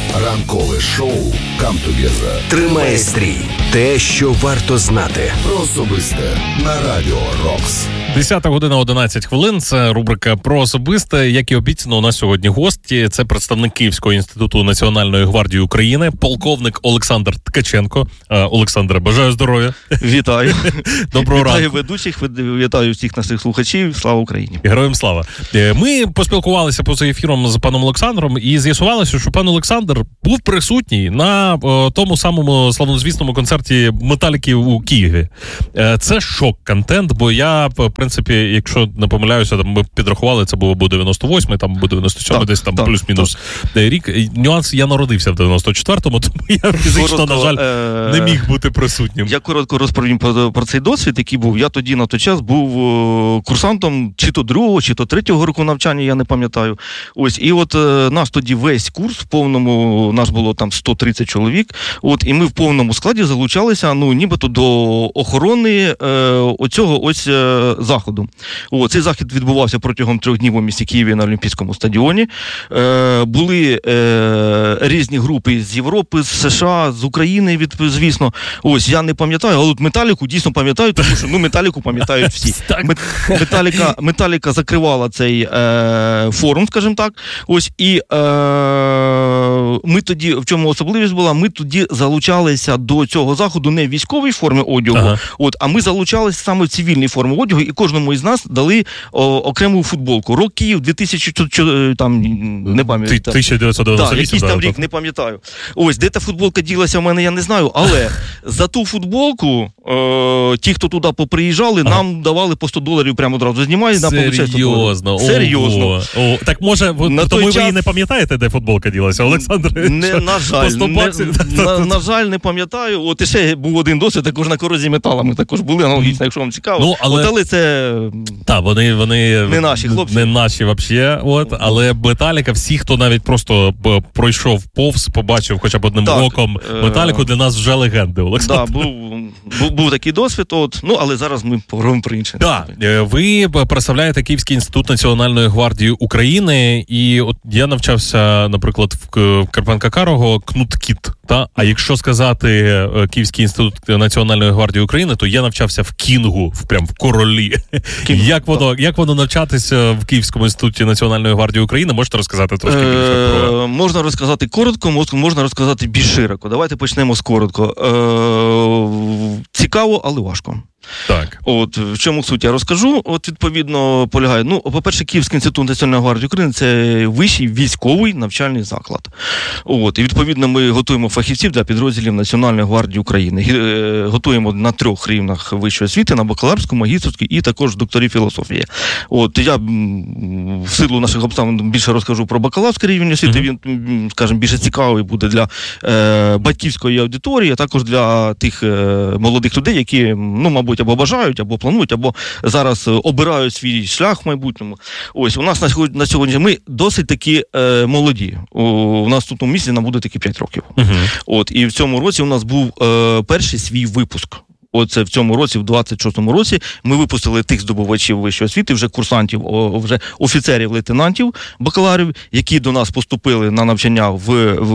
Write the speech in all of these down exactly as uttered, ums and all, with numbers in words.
Ранкове шоу «Come Together» тримає стрій. Те, що варто знати. Про особисте на Радіо Рокс. десята година одинадцять хвилин. Це рубрика «Про особисте». Як і обіцяно, у нас сьогодні гості. Це представник Київського інституту Національної гвардії України, полковник Олександр Ткаченко. Олександре, бажаю здоров'я. Вітаю. Доброго ранку. Вітаю ведучих, вітаю всіх наших слухачів. Слава Україні. Героям слава. Ми поспілкувалися поза ефіром з паном Олександром і з'ясувалося, що пан Олександр був присутній на о, тому самому славнозвісному концерті Металіки у Києві. Це шок-контент, бо я, в принципі, якщо не помиляюся, там ми підрахували, це було або дев'яносто восьмий, там або дев'яносто сьомий, десь там так, плюс-мінус так. рік. Нюанс, я народився в дев'яносто четвертому, тому я фізично, коротко, на жаль, е- не міг бути присутнім. Я коротко розповім про, про цей досвід, який був. Я тоді на той час був курсантом чи то другого, чи то третього року навчання, я не пам'ятаю. Ось, і от е- нас тоді весь курс в повному, нас було там сто тридцять чоловік, от, і ми в повному складі залучалися, ну, нібито до охорони е, оцього ось е, заходу. О, цей захід відбувався протягом трьох днів у місті Києві на Олімпійському стадіоні. Е, були е, різні групи з Європи, з США, з України, від, звісно. Ось, я не пам'ятаю, але от Металіку дійсно пам'ятаю, тому що, ну, Металіку пам'ятають всі. Металіка, Металіка закривала цей е, форум, скажімо так. Ось, і е, ми тоді, в чому особливість була, ми тоді залучалися до цього заходу не в військовій формі одягу, ага. от, а ми залучалися саме в цивільній формі одягу, і кожному із нас дали о, окрему футболку. Рок Київ дві тисячі, там, не пам'ятаю. тисяча дев'ятсот дев'яносто вісім, так, якийсь там рік, не пам'ятаю. Ось, де та футболка ділася в мене, я не знаю, але за ту футболку о, ті, хто туди поприїжджали, ага. нам давали по сто доларів прямо одразу знімали. Серйозно? Серйозно. Ого. О, так може, тому ви час... і не пам'ятаєте, де футболка ділася, Олександр? Не, на жаль, не, на, на жаль, не пам'ятаю. От і ще був один досвід, також на корозії метала ми також були, аналогічно, якщо вам цікаво. Ну, але... От, але це та, вони, вони не наші хлопці. Не наші взагалі, от, але Металіка, всі, хто навіть просто пройшов повз, побачив хоча б одним так, оком Металіку, для нас вже легенди, Олександр. Так, був, був, був такий досвід, от, ну, але зараз ми поговоримо про інше. Так, ви представляєте Київський інститут Національної гвардії України, і от я навчався, наприклад, в Карпенка Карого Кнут-Кіт, та? А якщо сказати Київський інститут Національної гвардії України, то я навчався в Кінгу, в, прям в Королі. Кінг, як, воно, як воно навчатися в Київському інституті Національної гвардії України? Можете розказати трошки більше про... Е, можна розказати коротко, можна розказати більш широко. Давайте почнемо з коротко. Е, цікаво, але важко. Так. От, в чому суть я розкажу, от, відповідно, полягає. Ну, по-перше, Київський інститут Національної гвардії України – це вищий військовий навчальний заклад. От, і, відповідно, ми готуємо фахівців для підрозділів Національної гвардії України. Готуємо на трьох рівнях вищої освіти, на бакалаврську, магістерську і також докторів філософії. От, я в силу наших обставин більше розкажу про бакалаврський рівень освіти, mm-hmm. він, скажімо, більше цікавий буде для е, батьківської аудиторії, а також для тих е, молодих людей, які, ну, мабуть, або бажають, або планують, або зараз обирають свій шлях в майбутньому. Ось, у нас на сьогодні, на сьогодні ми досить такі е, молоді. У, у нас тут у місті нам буде таки п'ять років. Uh-huh. От, і в цьому році у нас був е, перший свій випуск. Оце в цьому році, в двадцять шостому році, ми випустили тих здобувачів вищої освіти, вже курсантів, вже офіцерів, лейтенантів, бакалаврів, які до нас поступили на навчання в, в,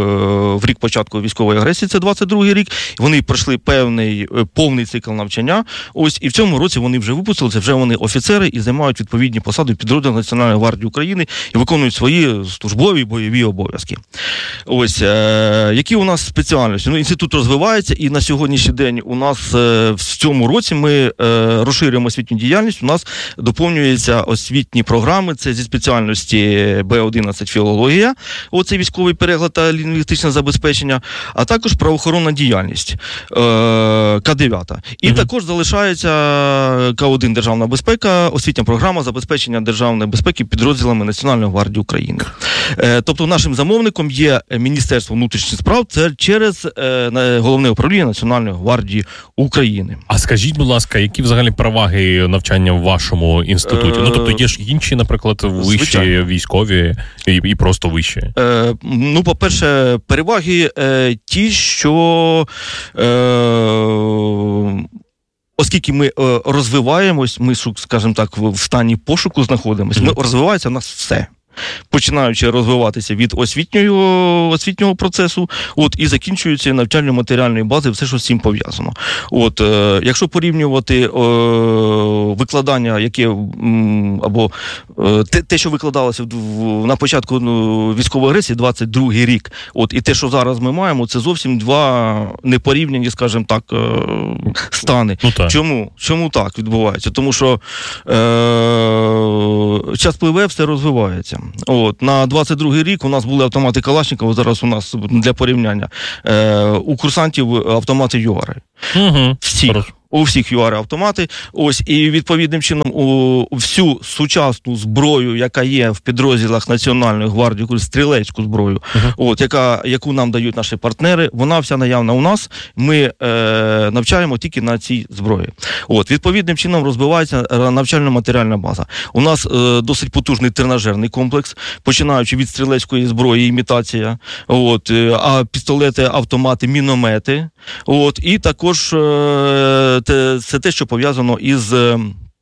в рік початку військової агресії, це двадцять другий рік. Вони пройшли певний повний цикл навчання. Ось, і в цьому році вони вже випустилися, вже вони офіцери і займають відповідні посади в підрозділах Національної гвардії України і виконують свої службові бойові обов'язки. Ось, е, які у нас спеціальності? Ну, інститут розвивається, і на сьогоднішній день у нас в цьому році ми е, розширюємо освітню діяльність, у нас доповнюються освітні програми, це зі спеціальності Б одинадцять філологія, оце військовий переклад та лінгвістичне забезпечення, а також правоохоронна діяльність, е, К дев'ять. І угу. також залишається К один державна безпека, освітня програма забезпечення державної безпеки підрозділами Національної гвардії України. Е, тобто нашим замовником є Міністерство внутрішніх справ, це через е, Головне управління Національної гвардії України. А скажіть, будь ласка, які взагалі переваги навчання в вашому інституті? Е, ну, тобто є ж інші, наприклад, вищі, звичайно. Військові і, і просто вищі. Е, ну, по-перше, переваги е, ті, що е, оскільки ми е, розвиваємось, ми, скажімо так, в стані пошуку знаходимося, mm-hmm. ми розвивається в нас все. починаючи розвиватися від освітнього, освітнього процесу, от, і закінчується навчально-матеріальної бази, все, що з цим пов'язано. От, е, якщо порівнювати е, викладання, яке, м, або е, те, те, що викладалося в, в, на початку ну, військової агресії, двадцять другий рік, от, і те, що зараз ми маємо, це зовсім два непорівняні, скажімо так, е, стани. Ну, так. Чому? Чому так відбувається? Тому що е, час пливе, все розвивається. От, на двадцять другий рік у нас були автомати Калашникова, зараз у нас для порівняння е, у курсантів автомати ЮАРи. Угу. Всіх. У всіх ЮАРи автомати. Ось, і відповідним чином у всю сучасну зброю, яка є в підрозділах Національної гвардії, стрілецьку зброю, uh-huh. от, яка, яку нам дають наші партнери, вона вся наявна у нас. Ми е, навчаємо тільки на цій зброї. От, відповідним чином розбивається навчально-матеріальна база. У нас е, досить потужний тренажерний комплекс, починаючи від стрілецької зброї, імітація, от, е, а пістолети, автомати, міномети. От, і також е, це те, що пов'язано із е,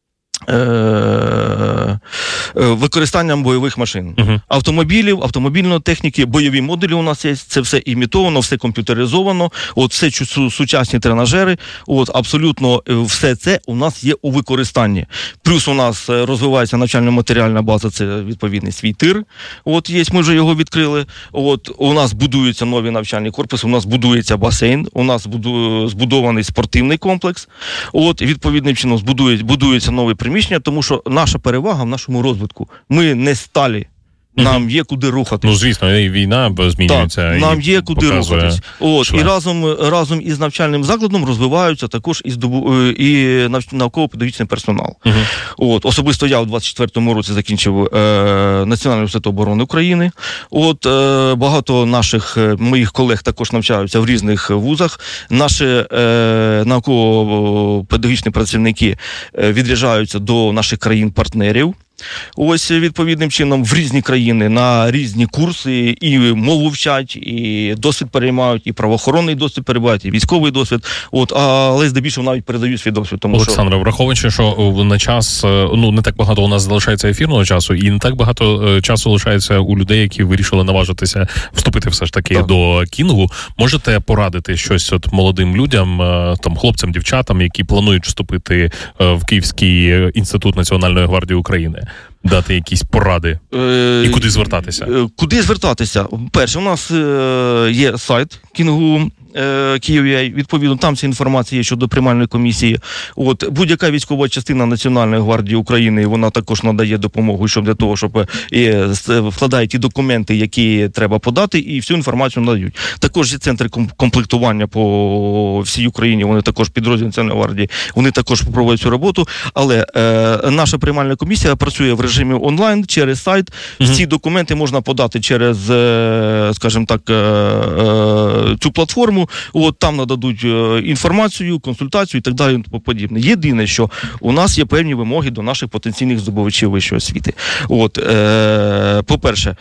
е, використанням бойових машин. Uh-huh. Автомобілів, автомобільної техніки, бойові модулі у нас є, це все імітовано, все комп'ютеризовано, от все сучасні тренажери, от абсолютно все це у нас є у використанні. Плюс у нас розвивається навчально-матеріальна база, це відповідний свій тир, от є, ми вже його відкрили, от у нас будуються нові навчальні корпуси, у нас будується басейн, у нас буду, збудований спортивний комплекс, от відповідним чином збудують, будується нові приміщення, тому що наша перевага в нашому розвитку. Ми не сталі. Нам є куди рухатись. Ну, звісно, і війна змінюється. Так, нам є куди показує рухатись. От, і разом, разом із навчальним закладом розвиваються також і, здобу, і науково-педагогічний персонал. Uh-huh. От, особисто я у двадцять четвертому році закінчив е, Національний університет оборони України. От, е, багато наших моїх колег також навчаються в різних вузах. Наші е, науково-педагогічні працівники відряджаються до наших країн-партнерів. Ось, відповідним чином, в різні країни, на різні курси, і мову вчать, і досвід переймають, і правоохоронний досвід перебувають, і військовий досвід, от, але здебільшого навіть передають свій досвід. Тому Олександре, що... враховуючи, що на час, ну, не так багато у нас залишається ефірного часу, і не так багато часу лишається у людей, які вирішили наважитися вступити все ж таки так. до Кінгу, можете порадити щось от молодим людям, там, хлопцям, дівчатам, які планують вступити в Київський інститут Національної гвардії України? Дати якісь поради? І куди звертатися? Куди звертатися? Перше, у нас є сайт Кінгу Київ, відповідно, там ця інформація є щодо приймальної комісії. От, будь-яка військова частина Національної гвардії України, вона також надає допомогу, щоб для того, щоб і, вкладає ті документи, які треба подати, і всю інформацію надають. Також є центри комплектування по всій Україні, вони також підрозділи Національної гвардії, вони також проводять цю роботу, але е, наша приймальна комісія працює в режимі онлайн, через сайт. Mm-hmm. Ці документи можна подати через, е, скажімо так, е, е, цю платформу. От там нададуть е, інформацію, консультацію і так далі і подібне. Єдине, що у нас є певні вимоги до наших потенційних здобувачів вищої освіти. От, е, по-перше,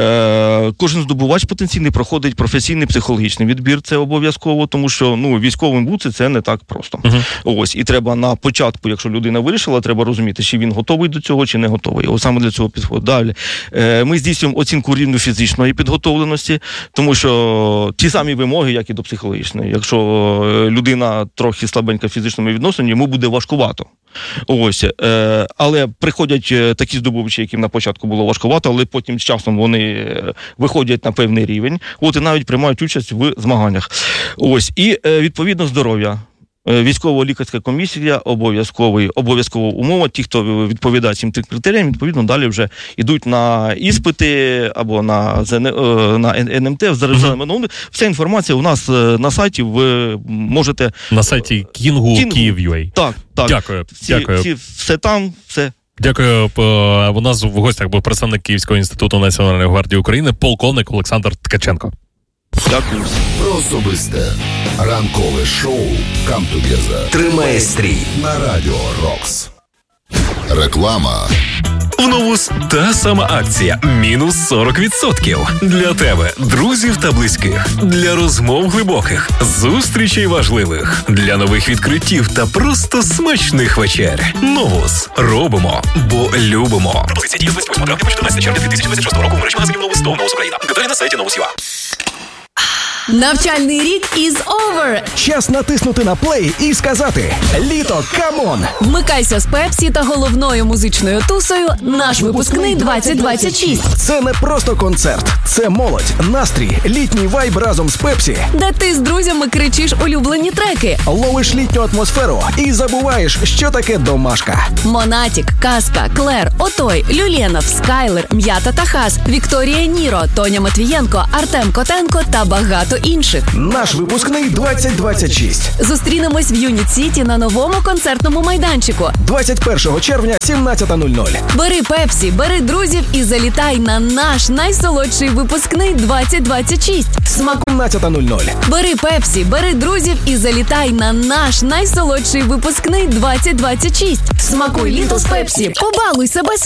е, кожен здобувач потенційний проходить професійний психологічний відбір, це обов'язково, тому що ну, військовим бути це не так просто. Uh-huh. Ось, і треба на початку, якщо людина вирішила, треба розуміти, чи він готовий до цього, чи не готовий. Ось саме для цього підходить. Далі. Е, ми здійснюємо оцінку рівню фізичної підготовленості, тому що ті самі вимоги, як і до психологічної. Якщо людина трохи слабенька в фізичному відношенні, йому буде важкувато. Ось, е, але приходять такі здобувачі, яким на початку було важкувато, але потім з часом вони виходять на певний рівень, от і навіть приймають участь в змаганнях. Ось, і е, відповідно здоров'я. Військово-лікарська комісія обов'язковий, обов'язкова умова. Ті, хто відповідає цим критеріям, відповідно, далі вже йдуть на іспити або на, на ен ем те. Mm-hmm. Вся інформація у нас на сайті, ви можете... На сайті Кінгу Київ.ua. Так, так. Дякую. Всі, Дякую. Всі, все там, все. Дякую. У нас в гостях був представник Київського інституту Національної гвардії України, полковник Олександр Ткаченко. Дякую. Про особисте. Ранкове шоу «Come Together». Тримає стрій на Радіо Рокс. Реклама. В Новус та сама акція – мінус сорок відсотків. Для тебе, друзів та близьких. Для розмов глибоких, зустрічей важливих. Для нових відкриттів та просто смачних вечер. Новус. Робимо, бо любимо. Пропозиція діє з двадцять восьмого травня по чотирнадцяте червня дві тисячі двадцять шостого року в мережі магазинів Новус та Новус Україна. Деталі на сайті Новус.ua. Навчальний рік is over. Час натиснути на плей і сказати «Літо, камон!». Вмикайся з Пепсі та головною музичною тусою «Наш випускний двадцять двадцять шість». Це не просто концерт, це молодь, настрій, літній вайб разом з Пепсі. Де ти з друзями кричиш улюблені треки. Ловиш літню атмосферу і забуваєш, що таке домашка. Монатік, Казка, Клер, Отой, Люленов, Скайлер, М'ята та Хас, Вікторія Ніро, Тоня Матвієнко, Артем Котенко та багато інших. Наш випускний двадцять двадцять шість. Зустрінемось в Юніт Сіті на новому концертному майданчику. двадцять першого червня, сімнадцята нуль нуль. Бери Пепсі, бери друзів і залітай на наш найсолодший випускний двадцять двадцять шість. Смаку сімнадцята нуль нуль. Бери Пепсі, бери друзів і залітай на наш найсолодший випускний двадцять двадцять шість. Смакуй літо з Пепсі. Побалуй себе